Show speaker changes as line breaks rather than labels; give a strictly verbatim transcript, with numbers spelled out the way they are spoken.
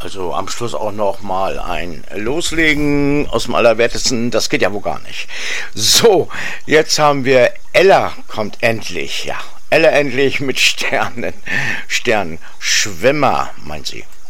Also am Schluss auch noch mal ein Loslegen aus dem Allerwertesten, das geht ja wohl gar nicht. So, jetzt haben wir Ella kommt endlich, ja. Ella endlich mit Sternen. Sternschwimmer, meint sie.